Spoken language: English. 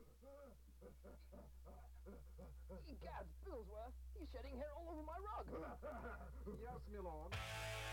Egad, Bigglesworth, he's shedding hair all over my rug. Yes, my lord.